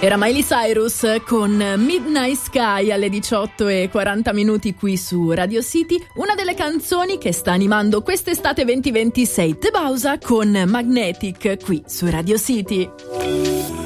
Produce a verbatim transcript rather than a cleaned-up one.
Era Miley Cyrus con Midnight Sky alle diciotto e quaranta minuti qui su Radio City, una delle canzoni che sta animando quest'estate venti ventisei. The Bausa con Magnetic qui su Radio City.